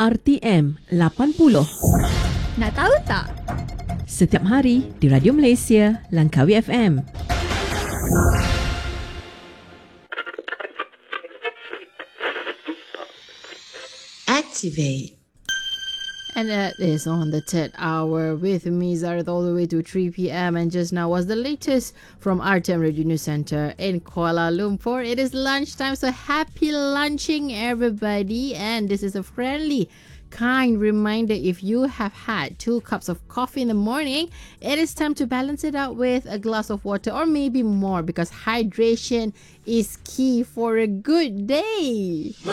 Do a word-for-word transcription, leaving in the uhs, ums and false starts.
R T M lapan puluh. Nak tahu tak? Setiap hari di Radio Malaysia, Langkawi F M. Activate. And that is on the third hour with me, Zarat, all the way to three p.m. And just now was the latest from R T M Radio News Centre in Kuala Lumpur. It is lunchtime, so happy lunching, everybody. And this is a friendly, kind reminder. If you have had two cups of coffee in the morning, it is time to balance it out with a glass of water or maybe more, because hydration is key for a good day.